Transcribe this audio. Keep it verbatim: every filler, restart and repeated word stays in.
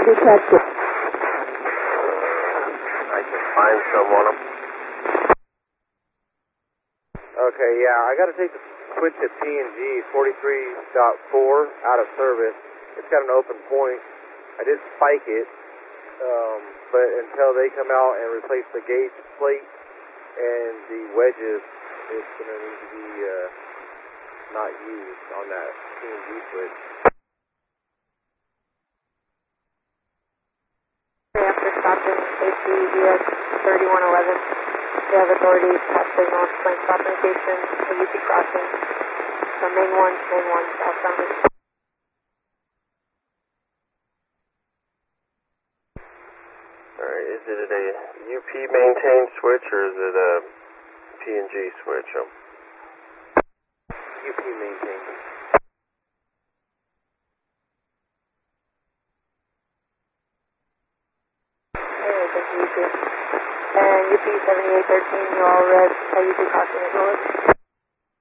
Detected. I can find some on them. Okay, yeah, I got to take the switch at P and G forty-three point four out of service. It's got an open point. I did spike it, um, but until they come out and replace the gauge plate and the wedges, it's going to need to be uh, not used on that P and G switch. After stopping A C D X thirty-one eleven, we have authority to pass signal to plane stop indication at U P crossing from main one, main one, southbound. Alright, is it a U P maintained switch or is it a P and G switch? Um, U P maintained. Hey, thank you, U P. And U P seventy-eight thirteen, you all read at U P crossing as well.